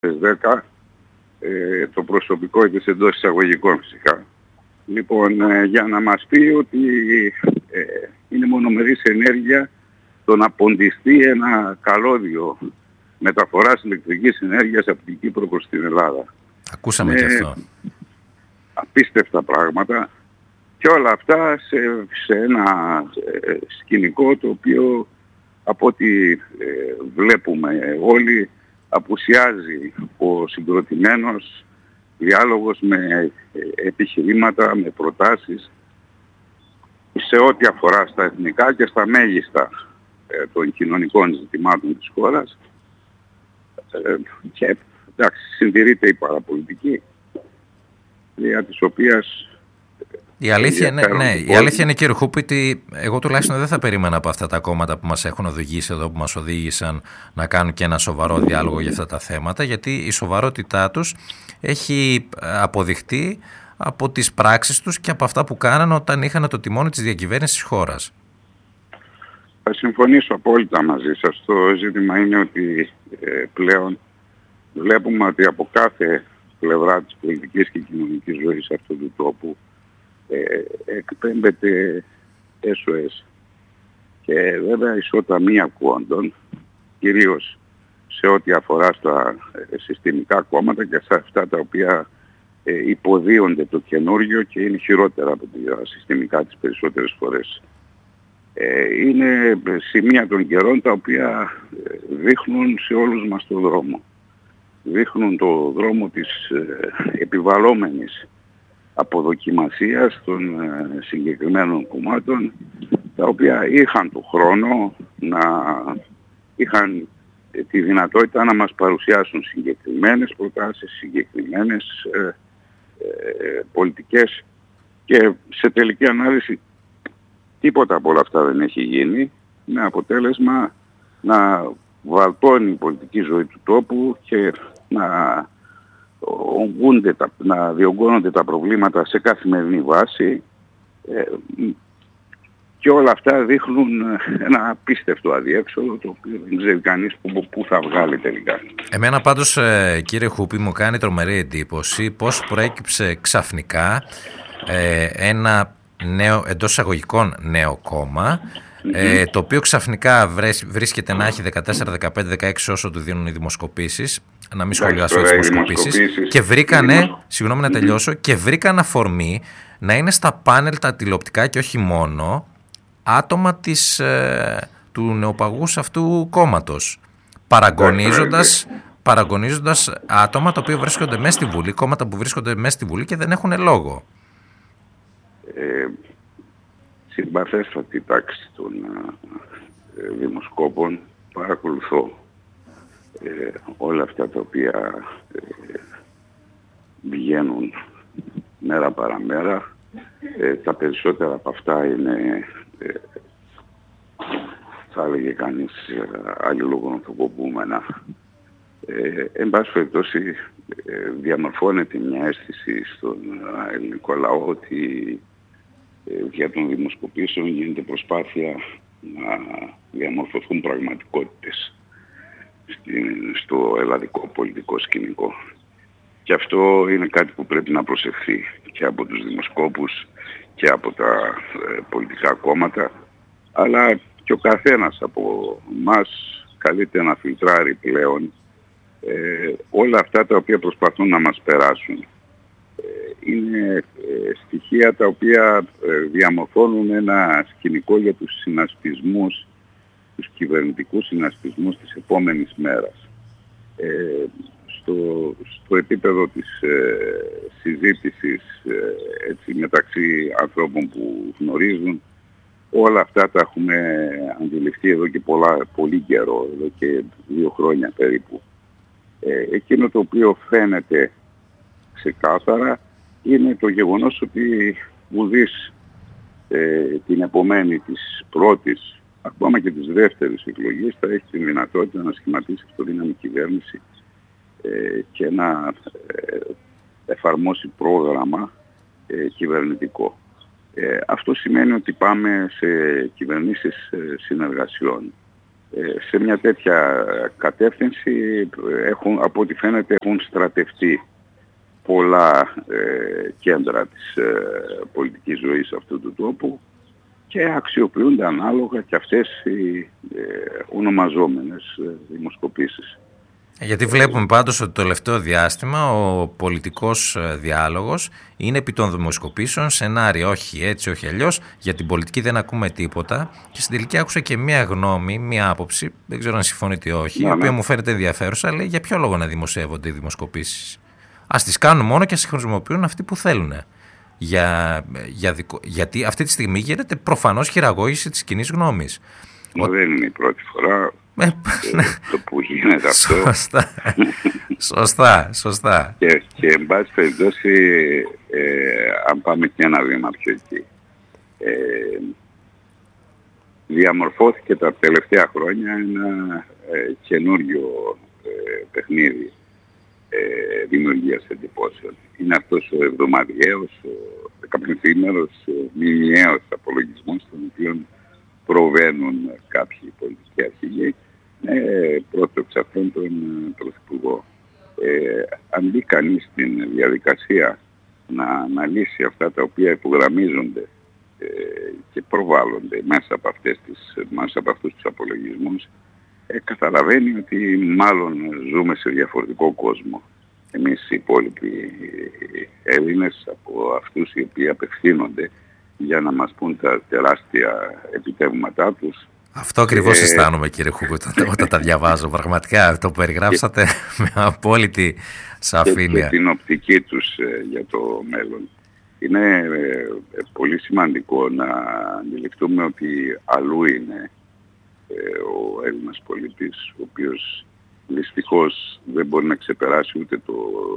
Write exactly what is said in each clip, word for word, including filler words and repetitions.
δέκα, ε, το προσωπικό της εντός εισαγωγικών φυσικά. Λοιπόν, ε, για να μας πει ότι ε, είναι μονομερής ενέργεια το να ποντιστεί ένα καλώδιο μεταφοράς ηλεκτρικής ενέργειας από την Κύπρο προς την Ελλάδα. Ακούσαμε ε, και αυτό. Απίστευτα πράγματα και όλα αυτά σε, σε ένα ε, σκηνικό το οποίο από ό,τι ε, βλέπουμε όλοι απουσιάζει ο συγκροτημένος διάλογος με επιχειρήματα, με προτάσεις σε ό,τι αφορά στα εθνικά και στα μέγιστα ε, των κοινωνικών ζητημάτων της χώρας ε, και εντάξει, συντηρείται η παραπολιτική δια της οποίας η αλήθεια, είναι, ναι, η αλήθεια είναι, κύριε Χούπη, ότι εγώ τουλάχιστον δεν θα περίμενα από αυτά τα κόμματα που μας έχουν οδηγήσει εδώ, που μας οδήγησαν να κάνουν και ένα σοβαρό διάλογο για αυτά τα θέματα, γιατί η σοβαρότητά τους έχει αποδειχτεί από τις πράξεις τους και από αυτά που κάνανε όταν είχαν το τιμόνι της διακυβέρνησης της χώρας. Θα συμφωνήσω απόλυτα μαζί σας. Το ζήτημα είναι ότι ε, πλέον βλέπουμε ότι από κάθε πλευρά της πολιτικής και κοινωνικής ζωής αυτού του τόπου Ε, εκπέμπεται ες ο ες και βέβαια ισοταμία κόντων, κυρίως σε ό,τι αφορά στα ε, συστημικά κόμματα και σε αυτά τα οποία ε, υποδίονται το καινούργιο και είναι χειρότερα από τα συστημικά τις περισσότερες φορές. Ε, είναι σημεία των καιρών τα οποία ε, δείχνουν σε όλους μας το δρόμο. Δείχνουν το δρόμο της ε, επιβαλλόμενης αποδοκιμασίας των ε, συγκεκριμένων κομμάτων, τα οποία είχαν το χρόνο να είχαν ε, τη δυνατότητα να μας παρουσιάσουν συγκεκριμένες προτάσεις, συγκεκριμένες ε, ε, πολιτικές και σε τελική ανάλυση τίποτα από όλα αυτά δεν έχει γίνει, με αποτέλεσμα να βαλτώνει η πολιτική ζωή του τόπου και να ογκούνται, να διωγγώνονται τα προβλήματα σε καθημερινή βάση ε, και όλα αυτά δείχνουν ένα απίστευτο αδιέξοδο το οποίο δεν ξέρει κανείς που, που θα βγάλει τελικά. Εμένα πάντως, ε, κύριε Χούπη, μου κάνει τρομερή εντύπωση πώς προέκυψε ξαφνικά ε, ένα νέο, εντός εισαγωγικών νέο κόμμα, mm-hmm. ε, το οποίο ξαφνικά βρες, βρίσκεται να έχει δεκατέσσερα, δεκαπέντε, δεκαέξι όσο του δίνουν οι δημοσκοπήσεις, να μην σχολιάσω τις δημοσκοπήσεις, και βρήκανε, δημοσ... συγγνώμη να τελειώσω, και βρήκαν αφορμή να είναι στα πάνελ τα τηλεοπτικά και όχι μόνο άτομα της, ε, του νεοπαγούς αυτού κόμματος, παραγωνίζοντας, παραγωνίζοντας άτομα τα οποία βρίσκονται μέσα στη Βουλή, κόμματα που βρίσκονται μέσα στη Βουλή και δεν έχουν λόγο. Ε, συμπαθέστατη τάξη των ε, δημοσκόπων, παρακολουθώ Ε, όλα αυτά τα οποία ε, βγαίνουν μέρα παραμέρα. Ε, τα περισσότερα από αυτά είναι, ε, θα έλεγε κανείς, αλληλογονθοποπούμενα. Ε, εν πάση περιπτώσει, ε, διαμορφώνεται μια αίσθηση στον ελληνικό λαό ότι ε, για των δημοσκοπήσεων γίνεται προσπάθεια να διαμορφωθούν πραγματικότητες στο ελλαδικό πολιτικό σκηνικό. Και αυτό είναι κάτι που πρέπει να προσεχθεί και από τους δημοσκόπους και από τα ε, πολιτικά κόμματα, αλλά και ο καθένας από μας καλείται να φιλτράρει πλέον ε, όλα αυτά τα οποία προσπαθούν να μας περάσουν. Ε, είναι ε, στοιχεία τα οποία ε, διαμορφώνουν ένα σκηνικό για τους συνασπισμούς, τους κυβερνητικούς συνασπισμούς της επόμενης μέρας. Ε, στο, στο επίπεδο της ε, συζήτησης ε, έτσι, μεταξύ ανθρώπων που γνωρίζουν, όλα αυτά τα έχουμε αντιληφθεί εδώ και πολλά, πολύ καιρό, εδώ και δύο χρόνια περίπου. Ε, εκείνο το οποίο φαίνεται ξεκάθαρα είναι το γεγονός ότι βουδείς ε, την επομένη της πρώτης, ακόμα και της δεύτερης εκλογής, θα έχει τη δυνατότητα να σχηματίσει αυτοδύναμη κυβέρνηση ε, και να ε, εφαρμόσει πρόγραμμα ε, κυβερνητικό. Ε, αυτό σημαίνει ότι πάμε σε κυβερνήσεις ε, συνεργασιών. σε μια τέτοια κατεύθυνση έχουν, από ό,τι φαίνεται έχουν στρατευτεί πολλά ε, κέντρα της ε, πολιτικής ζωής αυτού του τόπου και αξιοποιούνται ανάλογα και αυτές οι ε, ονομαζόμενες ε, δημοσκοπήσεις. Γιατί βλέπουμε πάντως ότι το τελευταίο διάστημα ο πολιτικός διάλογος είναι επί των δημοσκοπήσεων σενάριο, όχι έτσι, όχι αλλιώς, για την πολιτική δεν ακούμε τίποτα και στην τελική άκουσα και μία γνώμη, μία άποψη, δεν ξέρω αν συμφωνείτε ή όχι, να, η οποία ναι. μου φαίνεται ενδιαφέρουσα, λέει για ποιο λόγο να δημοσιεύονται οι δημοσκοπήσεις. Ας τις κάνουν μόνο και ας χρησιμοποιούν αυτοί που θέλουν. Για, για δικο... Γιατί αυτή τη στιγμή γίνεται προφανώς χειραγώγηση της κοινής γνώμης. Μα δεν είναι η πρώτη φορά. Ε, το που γίνεται αυτό. Σωστά, σωστά, σωστά. Και, και εν πάση περιπτώσει, ε, αν πάμε και ένα βήμα πιο εκεί, ε, διαμορφώθηκε τα τελευταία χρόνια ένα ε, καινούριο ε, παιχνίδι ε, δημιουργίας εντυπώσεων. Είναι αυτός ο εβδομαδιαίος, ο δεκαπενθήμερος, μηνιαίος απολογισμός, στον οποίο προβαίνουν κάποιοι πολιτικοί αρχηγοί, ε, πρώτο εξ αυτών τον Πρωθυπουργό. Ε, αν μπει κανείς στην διαδικασία να αναλύσει αυτά τα οποία υπογραμμίζονται ε, και προβάλλονται μέσα από, αυτές τις, μέσα από αυτούς τους απολογισμούς, ε, καταλαβαίνει ότι μάλλον ζούμε σε διαφορετικό κόσμο. Εμείς οι υπόλοιποι Έλληνες από αυτούς οι οποίοι απευθύνονται για να μας πούν τα τεράστια επιτεύγματά τους. Αυτό ακριβώς ε, αισθάνομαι, κύριε Χούγκο, όταν, όταν τα διαβάζω. Πραγματικά αυτό που περιγράψατε και, με απόλυτη σαφήνεια. Και, και την οπτική τους ε, για το μέλλον. Είναι ε, ε, πολύ σημαντικό να αντιληφθούμε ότι αλλού είναι ε, ο Έλληνας πολίτης, ο οποίος δυστυχώς δεν μπορεί να ξεπεράσει ούτε το,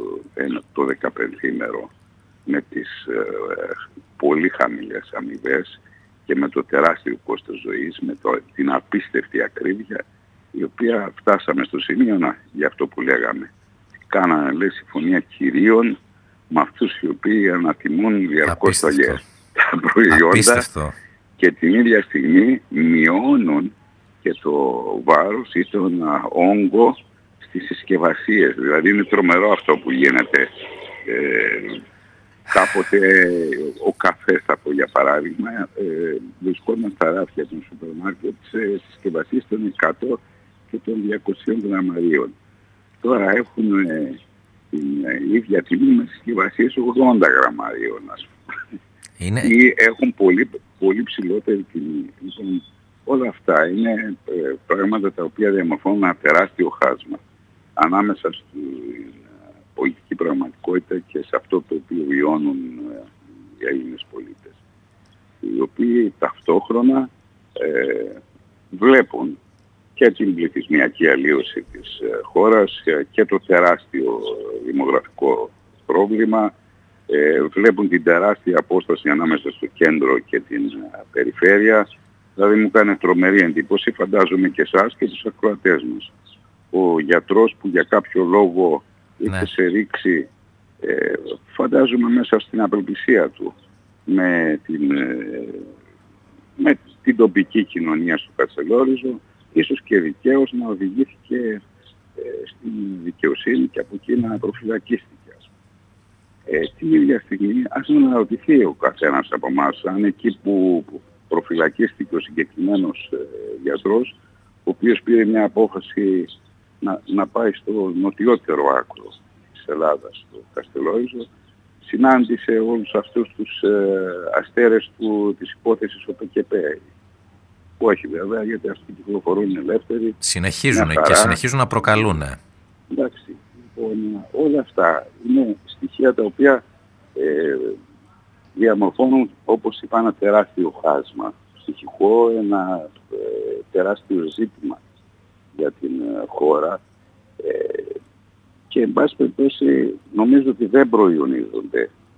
το δεκαπενθήμερο με τις ε, πολύ χαμηλές αμοιβές και με το τεράστιο κόστος ζωής, με το, την απίστευτη ακρίβεια, η οποία φτάσαμε στο σημείο να, για αυτό που λέγαμε. Κάνανε, λέει, συμφωνία κυρίων με αυτούς οι οποίοι ανατιμούν διαρκώς τα προϊόντα. Απίστευτο. Και την ίδια στιγμή μειώνουν και το βάρος ή τον όγκο στις συσκευασίες. Δηλαδή είναι τρομερό αυτό που γίνεται. Ε, κάποτε ο καφές, θα πω για παράδειγμα, ε, βρισκόταν στα ράφια των σούπερ μάρκετ σε συσκευασίες των εκατό και των διακοσίων γραμμαρίων. Τώρα έχουν ε, την ε, ίδια τιμή με συσκευασίες ογδόντα γραμμαρίων, ας πούμε. Είναι... Ή έχουν πολύ, πολύ ψηλότερη τιμή. Λοιπόν, όλα αυτά είναι ε, πράγματα τα οποία διαμορφώνουν ένα τεράστιο χάσμα ανάμεσα στην πολιτική πραγματικότητα και σε αυτό το οποίο βιώνουν ε, οι Έλληνες πολίτες, οι οποίοι ταυτόχρονα ε, βλέπουν και την πληθυσμιακή αλλίωση της ε, χώρας ε, και το τεράστιο δημογραφικό πρόβλημα, ε, βλέπουν την τεράστια απόσταση ανάμεσα στο κέντρο και την ε, περιφέρεια. Δηλαδή μου κάνει τρομερή εντύπωση, φαντάζομαι και εσάς και τους ακροατές μας. Ο γιατρός που για κάποιο λόγο είχε ναι. σε ρήξη, ε, φαντάζομαι μέσα στην απελπισία του, με την, ε, με την τοπική κοινωνία στο Κατσελόριζο, ίσως και δικαίως να οδηγήθηκε ε, στην δικαιοσύνη και από εκεί να προφυλακίστηκε. Ε, την ίδια στιγμή ας αναρωτηθεί ο καθένας από εμάς αν εκεί που προφυλακίστηκε ο συγκεκριμένος ε, γιατρός, ο οποίος πήρε μια απόφαση να, να πάει στο νοτιότερο άκρο της Ελλάδας, στο Καστελόριζο, συνάντησε όλους αυτούς τους ε, αστέρες του, της υπόθεσης ο ΠΚΠ. Που όχι βέβαια, γιατί αυτοί κυκλοφορούν ελεύθεροι. Συνεχίζουν και συνεχίζουν να προκαλούν. Εντάξει, λοιπόν, όλα αυτά είναι στοιχεία τα οποία ε, διαμορφώνουν, όπως είπα, ένα τεράστιο χάσμα ψυχικό, ένα ε, τεράστιο ζήτημα για την ε, χώρα ε, και εν πάση περιπτώσει νομίζω ότι δεν προϊονίζονται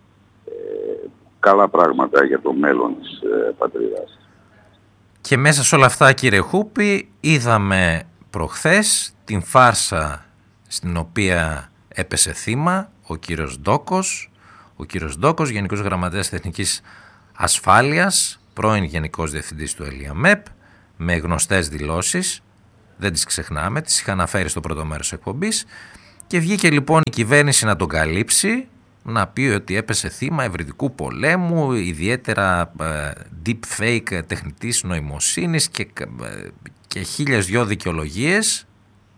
ε, καλά πράγματα για το μέλλον της ε, πατρίδας. Και μέσα σε όλα αυτά, κύριε Χούπη, είδαμε προχθές την φάρσα στην οποία έπεσε θύμα ο κύριος Ντόκος, ο κύριος Ντόκος, Γενικός Γραμματέας Εθνικής Ασφάλειας, πρώην Γενικός Διευθυντής του ΕΛΙΑΜΕΠ, με γνωστές δηλώσεις δεν τις ξεχνάμε, τις είχα αναφέρει στο πρώτο μέρος εκπομπής. Και βγήκε λοιπόν η κυβέρνηση να τον καλύψει, να πει ότι έπεσε θύμα ευρυδικού πολέμου, ιδιαίτερα ε, deep fake τεχνητής νοημοσύνης και, ε, και χίλιες δυο δικαιολογίες.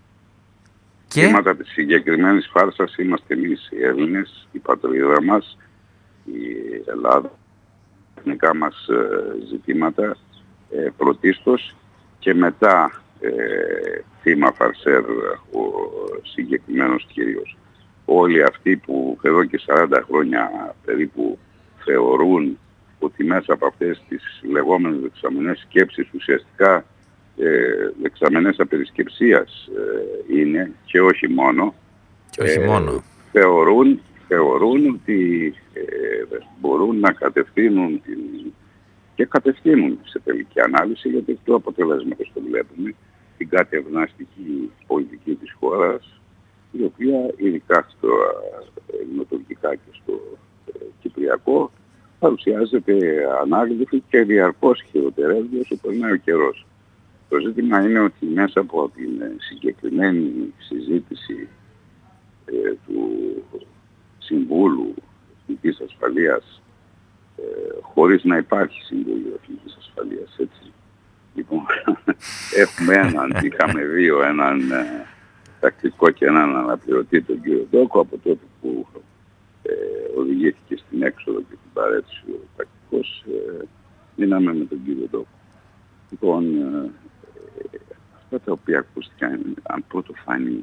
Και θύματα της συγκεκριμένης φάρσας είμαστε εμείς οι Έλληνες, η πατρίδα μας, η Ελλάδα, τα εθνικά μας ε, ζητήματα ε, πρωτίστως, και μετά ε, θύμα φαρσέρ ο συγκεκριμένος κύριος. Όλοι αυτοί που εδώ και σαράντα χρόνια περίπου θεωρούν ότι μέσα από αυτές τις λεγόμενες δεξαμενές σκέψεις ουσιαστικά ε, δεξαμενές απερισκεψίας ε, είναι, και όχι μόνο, και όχι μόνο. Ε, θεωρούν, θεωρούν ότι ε, μπορούν να κατευθύνουν την, και κατευθύνουν σε τελική ανάλυση, γιατί το αποτελέσματος το βλέπουμε, την κατευναστική πολιτική της χώρας, η οποία ειδικά στο ελληνοτουρκικά και στο ε, κυπριακό παρουσιάζεται ανάγλυφη και διαρκώς χειροτερεύει όσο περνάει ο καιρός. Το ζήτημα είναι ότι μέσα από την συγκεκριμένη συζήτηση ε, του Συμβούλου Εθνικής Ασφαλείας, ε, χωρίς να υπάρχει Συμβούλιο Εθνικής Ασφαλείας, έτσι. Λοιπόν, έχουμε έναν, είχαμε δύο, έναν ε, τακτικό και έναν αναπληρωτή, τον κύριο Ντόκο, από τότε που ε, οδηγήθηκε στην έξοδο και την παρέτηση ο τακτικός, ε, μείναμε με τον κύριο Ντόκο. Λοιπόν, ε, αυτά τα οποία ακούστηκαν, αν πρώτο φάνη,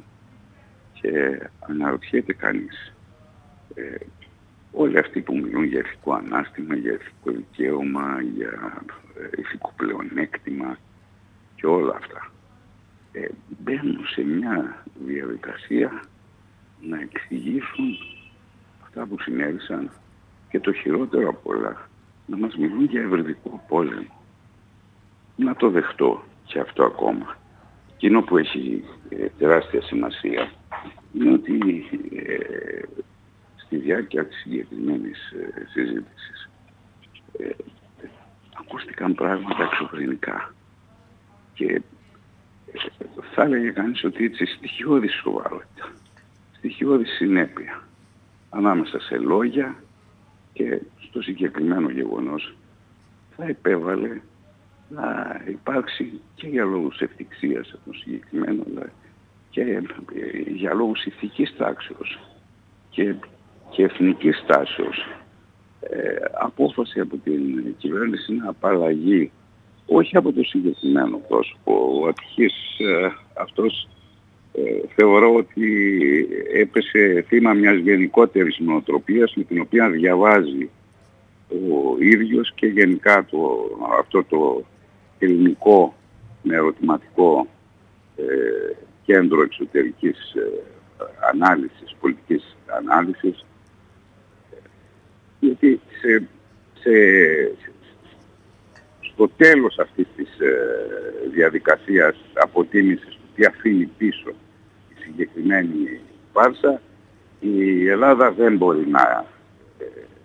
και αναρωτιέται κανείς, ε, όλοι αυτοί που μιλούν για ηθικό ανάστημα, για ηθικό δικαίωμα, για ε, ηθικό πλεονέκτημα και όλα αυτά, ε, μπαίνουν σε μια διαδικασία να εξηγήσουν αυτά που συνέβησαν, και το χειρότερο απ' όλα, να μας μιλούν για ευρυδικό πόλεμο. Να το δεχτώ και αυτό ακόμα. Εκείνο που έχει ε, τεράστια σημασία είναι ότι ε, στη διάρκεια της συγκεκριμένης ε, συζήτησης ε, ακούστηκαν πράγματα εξωφρενικά, και ε, θα έλεγε κανείς ότι έτσι στοιχειώδη σοβαρότητα, στοιχειώδη συνέπεια ανάμεσα σε λόγια και στο συγκεκριμένο γεγονός θα επέβαλε να υπάρξει και για λόγους ευτυχίας από το συγκεκριμένο, αλλά και για λόγους ηθικής τάξεως και, και εθνικής τάσεως ε, απόφαση από την κυβέρνηση να απαλλαγεί, όχι από το συγκεκριμένο πρόσωπο. Ο ατυχής ε, αυτός ε, θεωρώ ότι έπεσε θύμα μιας γενικότερης νοοτροπίας με την οποία διαβάζει ο ίδιος και γενικά το, αυτό το ελληνικό με ερωτηματικό ε, κέντρο εξωτερικής ε, ανάλυσης, πολιτικής ανάλυσης, γιατί σε, σε, στο τέλος αυτής της ε, διαδικασίας αποτίμησης του τι αφήνει πίσω η συγκεκριμένη φάρσα, η Ελλάδα δεν μπορεί να ε,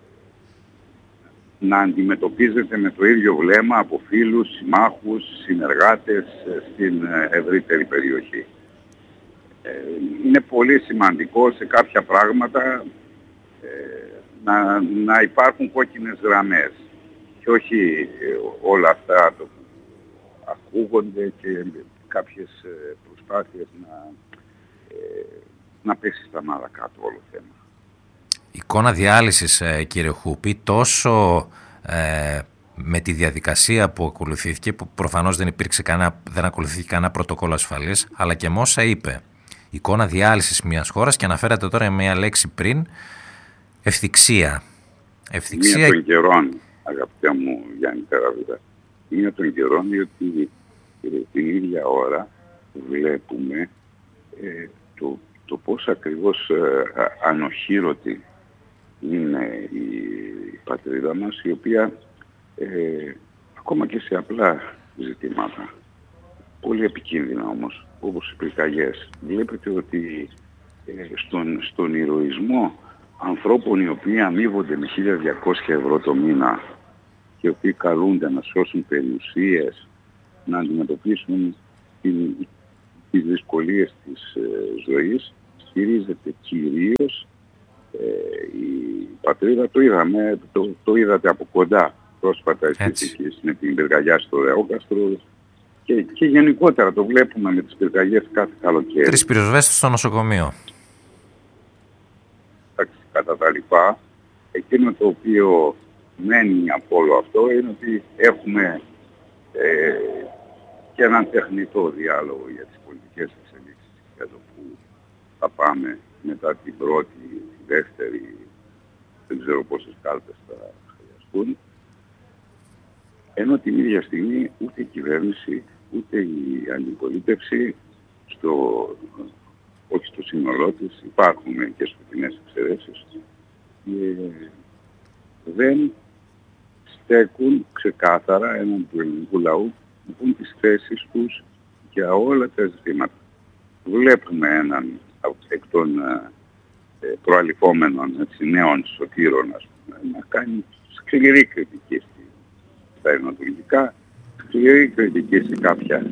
να αντιμετωπίζεται με το ίδιο βλέμμα από φίλους, συμμάχους, συνεργάτες στην ευρύτερη περιοχή. Είναι πολύ σημαντικό σε κάποια πράγματα να, να υπάρχουν κόκκινες γραμμές και όχι όλα αυτά το που ακούγονται και κάποιες προσπάθειες να, να πέσει στα μάρα κάτω όλο το θέμα. Εικόνα διάλυσης, κύριε Χούπη, τόσο ε, με τη διαδικασία που ακολουθήθηκε, που προφανώς δεν υπήρξε κανένα, δεν ακολουθήθηκε κανένα πρωτοκόλλο ασφαλείας, αλλά και με όσα είπε. Εικόνα διάλυσης μιας χώρας, και αναφέρατε τώρα μια λέξη πριν, ευθυξία. Ευθυξία... Μία των καιρών, αγαπητέ μου Γιάννη Καραβίδα, μία των καιρών, διότι την ίδια ώρα βλέπουμε ε, το, το πώς ακριβώς ε, ανοχήρωτη είναι η πατρίδα μας, η οποία ε, ακόμα και σε απλά ζητήματα, πολύ επικίνδυνα όμως, όπως οι πυρκαγιές, βλέπετε ότι ε, στον, στον ηρωισμό ανθρώπων οι οποίοι αμείβονται με χίλια διακόσια ευρώ το μήνα και οι οποίοι καλούνται να σώσουν περιουσίες, να αντιμετωπίσουν την, τις δυσκολίες της ε, ζωής στηρίζεται κυρίως ε, η πατρίδα. Το είδαμε, το, το είδατε από κοντά πρόσφατα εσείς με την πυρκαγιά στο Ρεόκαστρο και, και γενικότερα το βλέπουμε με τις πυρκαγιές κάθε καλοκαίρι. Τρεις πυροσβέστες στο νοσοκομείο. Κατά τα λοιπά, εκείνο το οποίο μένει από όλο αυτό είναι ότι έχουμε ε, και έναν τεχνητό διάλογο για τις πολιτικές εξελίξεις για το που θα πάμε μετά την πρώτη, τη δεύτερη, δεν ξέρω πόσες κάλπες θα χρειαστούν, ενώ την ίδια στιγμή ούτε η κυβέρνηση ούτε η αντιπολίτευση στο, όχι στο σύνολό της, υπάρχουν και σκοτεινές εξαιρέσεις και δεν στέκουν ξεκάθαρα έναν του ελληνικού λαού που πούν τις θέσεις τους για όλα τα ζητήματα. Βλέπουμε έναν εκ των ε, προαλειφόμενων έτσι, νέων σωτήρων ας πούμε, να κάνει σκληρή κριτική στα ελληνοτουρκικά, σκληρή κριτική σε κάποια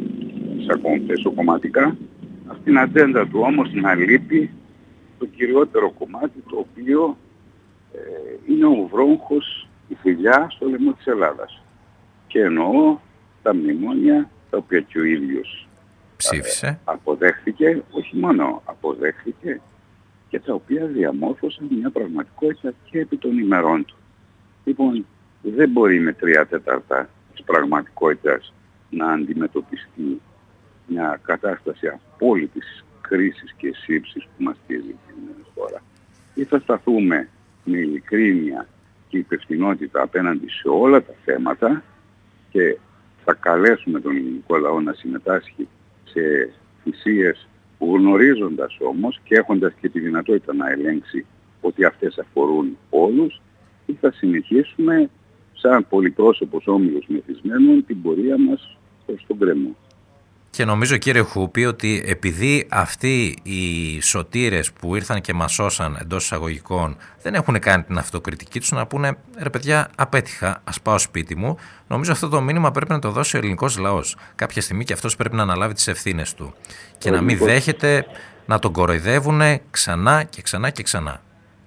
εσωκομματικά. Αυτήν την ατζέντα του όμως να λείπει το κυριότερο κομμάτι, το οποίο ε, είναι ο βρόγχος, η θηλιά στο λαιμό της Ελλάδας. Και εννοώ τα μνημόνια τα οποία και ο ίδιος ψήφισε. Ε, αποδέχθηκε, όχι μόνο αποδέχθηκε, και τα οποία διαμόρφωσαν μια πραγματικότητα και επί των ημερών του. Λοιπόν, δεν μπορεί με τρία τέταρτα της πραγματικότητας να αντιμετωπιστεί μια κατάσταση απόλυτης κρίσης και σύψης που μας στείλει την χώρα. Ή θα σταθούμε με ειλικρίνεια και υπευθυνότητα απέναντι σε όλα τα θέματα και θα καλέσουμε τον ελληνικό λαό να συμμετάσχει σε θυσίες που γνωρίζοντας όμως και έχοντας και τη δυνατότητα να ελέγξει ότι αυτές αφορούν όλους, ή θα συνεχίσουμε σαν πολυπρόσωπος όμιλος μεθυσμένων την πορεία μας προς τον κρεμό. Και νομίζω, κύριε Χούπη, ότι επειδή αυτοί οι σωτήρες που ήρθαν και μας σώσαν εντός εισαγωγικών δεν έχουν κάνει την αυτοκριτική τους να πούνε ρε παιδιά απέτυχα, ας πάω σπίτι μου, νομίζω αυτό το μήνυμα πρέπει να το δώσει ο ελληνικός λαός. Κάποια στιγμή και αυτός πρέπει να αναλάβει τις ευθύνες του και ο να μην ελληνικός... δέχεται να τον κοροϊδεύουν ξανά και ξανά και ξανά.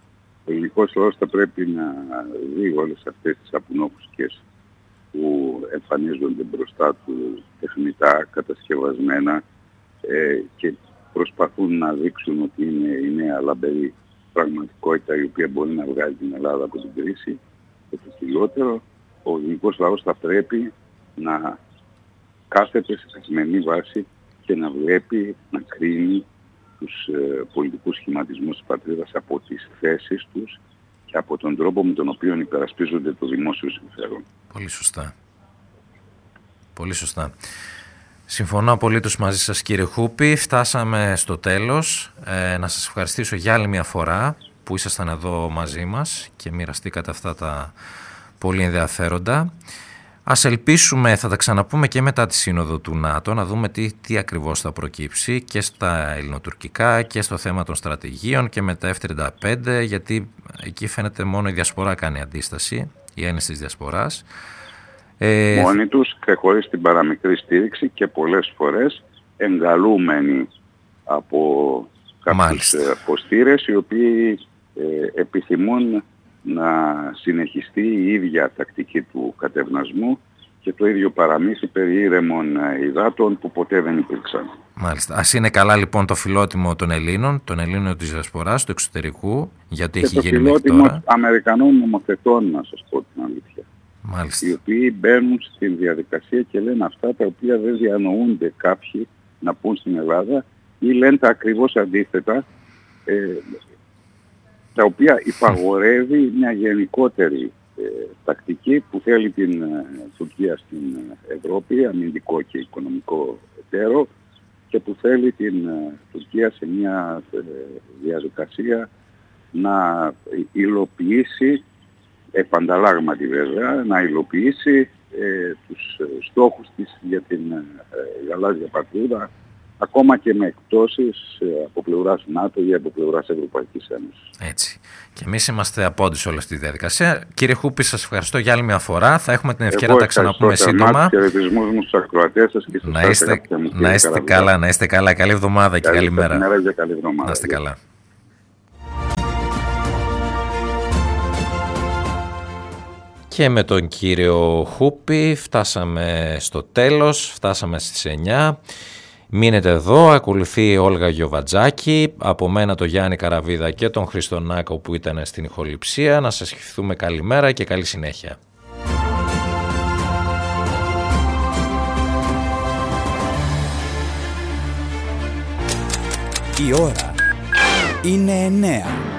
Ο ελληνικός λαός θα πρέπει να δει όλες αυτές τις απουνόπουσκες που εμφανίζονται μπροστά του τεχνητά, κατασκευασμένα ε, και προσπαθούν να δείξουν ότι είναι η νέα λαμπερή πραγματικότητα η οποία μπορεί να βγάλει την Ελλάδα από την κρίση. Και το χειρότερο, ο ελληνικός λαός θα πρέπει να κάθεται σε καθημερινή βάση και να βλέπει, να κρίνει τους ε, πολιτικούς σχηματισμούς της πατρίδας από τις θέσεις τους και από τον τρόπο με τον οποίο υπερασπίζονται το δημόσιο συμφέρον. Πολύ σωστά. Πολύ σωστά. Συμφωνώ απολύτως μαζί σας, κύριε Χούπη. Φτάσαμε στο τέλος. Ε, να σας ευχαριστήσω για άλλη μια φορά που ήσασταν εδώ μαζί μας και μοιραστήκατε αυτά τα πολύ ενδιαφέροντα. Ας ελπίσουμε, θα τα ξαναπούμε και μετά τη σύνοδο του ΝΑΤΟ, να δούμε τι, τι ακριβώς θα προκύψει και στα ελληνοτουρκικά και στο θέμα των στρατηγίων και με τα εφ τριάντα πέντε, γιατί εκεί φαίνεται μόνο η διασπορά κάνει αντίσταση, οι Έλληνες της διασποράς. Ε, Μόνοι τους και χωρίς την παραμικρή στήριξη και πολλές φορές εγκαλούμενοι από κάποιους αποστήρες οι οποίοι ε, επιθυμούν να συνεχιστεί η ίδια τακτική του κατευνασμού και το ίδιο παραμύθι περί ήρεμων υδάτων που ποτέ δεν υπήρξαν. Μάλιστα. Ας είναι καλά λοιπόν το φιλότιμο των Ελλήνων, των Ελλήνων της διασποράς, του εξωτερικού, γιατί και έχει γίνει μέχρι τώρα. Και το φιλότιμο Αμερικανών νομοθετών, να σας πω την αλήθεια. Μάλιστα. Οι οποίοι μπαίνουν στην διαδικασία και λένε αυτά τα οποία δεν διανοούνται κάποιοι να πούν στην Ελλάδα ή λένε τα ακριβώς αντίθετα, ε, τα οποία υπαγορεύει μια γενικότερη ε, τακτική που θέλει την ε, Τουρκία στην Ευρώπη, αμυντικό και οικονομικό εταίρο, και που θέλει την ε, Τουρκία σε μια ε, διαδικασία να υλοποιήσει, επανταλλάγματι βέβαια, να υλοποιήσει ε, τους στόχους της για την ε, γαλάζια πατρίδα, ακόμα και με εκπτώσεις από πλευράς ΝΑΤΟ ή από πλευράς Ευρωπαϊκής Ένωσης. Έτσι. Και εμείς είμαστε απόντες σε όλη αυτή τη διαδικασία. Κύριε Χούπη, σας ευχαριστώ για άλλη μια φορά. Θα έχουμε την ευκαιρία να τα ξαναπούμε σύντομα. Χαιρετισμούς μου στους ακροατές σας και στους να είστε, μου, να είστε καλά, να είστε καλά. Καλή εβδομάδα και καλή μέρα. Καλή εβδομάδα. Να είστε καλά. Και με τον κύριο Χούπη φτάσαμε στο τέλος, φτάσαμε στις εννιά. Μείνετε εδώ, ακολουθεί η Όλγα Γιοβατζάκη, από μένα το Γιάννη Καραβίδα και τον Χριστονάκο που ήταν στην ηχοληψία. Να σας ευχηθούμε καλημέρα και καλή συνέχεια. Η ώρα είναι εννέα.